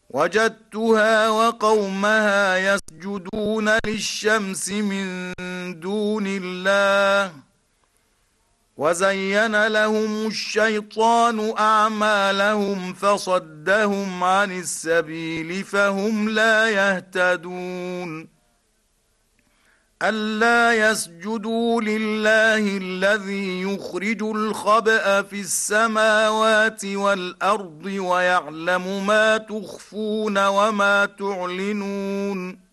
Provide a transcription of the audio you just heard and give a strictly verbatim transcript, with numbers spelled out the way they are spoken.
وجدتها وقومها يسجدون للشمس من دون الله وزين لهم الشيطان أعمالهم فصدهم عن السبيل فهم لا يهتدون ألا يسجدوا لله الذي يخرج الخبأ في السماوات والأرض ويعلم ما تخفون وما تعلنون